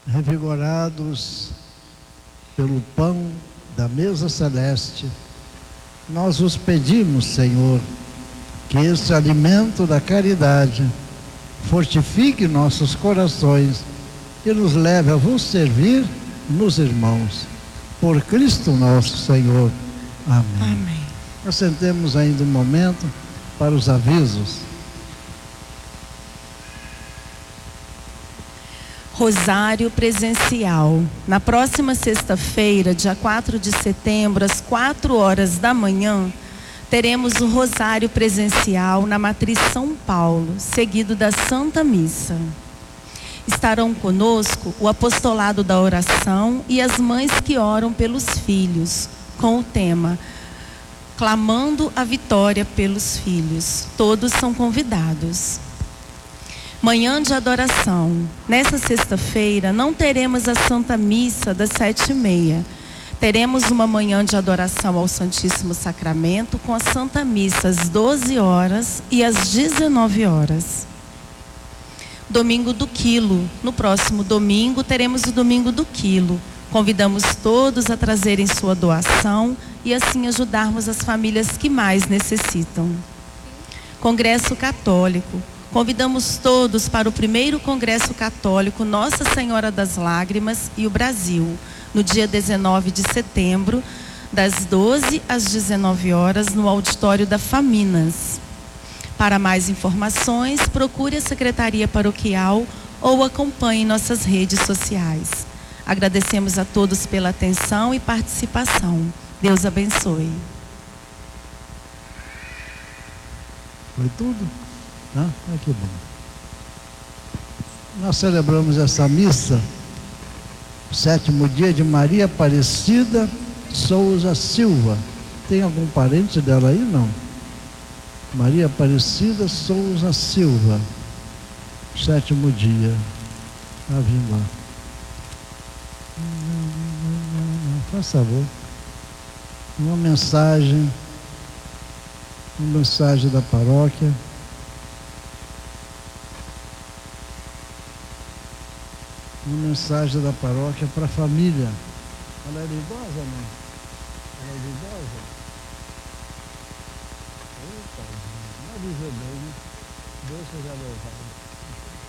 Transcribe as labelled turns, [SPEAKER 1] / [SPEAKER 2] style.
[SPEAKER 1] revigorados pelo pão da mesa celeste, nós vos pedimos, Senhor, que esse alimento da caridade fortifique nossos corações e nos leve a vos servir nos irmãos. Por Cristo nosso Senhor. Amém.
[SPEAKER 2] Amém.
[SPEAKER 1] Nós sentemos ainda um momento para os avisos.
[SPEAKER 2] Rosário presencial. Na próxima sexta-feira, dia 4 de setembro, às 4 horas da manhã, teremos o Rosário presencial na Matriz São Paulo, seguido da Santa Missa. Estarão conosco o apostolado da oração e as mães que oram pelos filhos, com o tema Clamando a Vitória pelos Filhos. Todos são convidados. Manhã de adoração. Nessa sexta-feira não teremos a Santa Missa das 7h30. Teremos uma manhã de adoração ao Santíssimo Sacramento com a Santa Missa às 12 horas e às 19 horas. Domingo do Quilo. No próximo domingo teremos o Domingo do Quilo. Convidamos todos a trazerem sua doação e assim ajudarmos as famílias que mais necessitam. Congresso Católico. Convidamos todos para o primeiro Congresso Católico Nossa Senhora das Lágrimas e o Brasil, no dia 19 de setembro, das 12 às 19 horas, no auditório da Faminas. Para mais informações, procure a Secretaria Paroquial ou acompanhe nossas redes sociais. Agradecemos a todos pela atenção e participação. Deus abençoe.
[SPEAKER 1] Foi tudo? Ah, que bom. Nós celebramos essa missa, o 7º dia de Maria Aparecida Souza Silva. Tem algum parente dela aí? Não. Maria Aparecida Souza Silva, 7º dia. Ave lá. Faz favor. Uma mensagem da paróquia. Uma mensagem da paróquia para a família. Ela era idosa, não? Ela era idosa? Opa, não avisa bem, né? Deus seja louvado.